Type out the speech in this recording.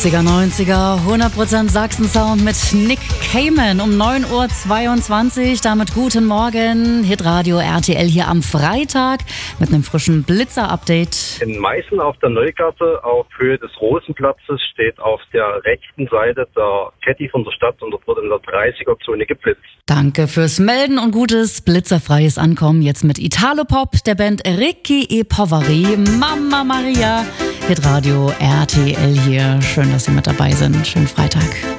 80er, 90er, 100% Sachsen-Sound mit Nick Cayman um 9.22 Uhr. Damit guten Morgen, Hitradio RTL hier am Freitag mit einem frischen Blitzer-Update. In Meißen auf der Neugarte auf Höhe des Rosenplatzes steht auf der rechten Seite der Kette von der Stadt und dort wird in der 30er-Zone geblitzt. Danke fürs Melden und gutes blitzerfreies Ankommen. Jetzt mit Italopop der Band Ricky e Poveri, Mamma Maria. Hitradio RTL hier. Schön, dass Sie mit dabei sind. Schönen Freitag.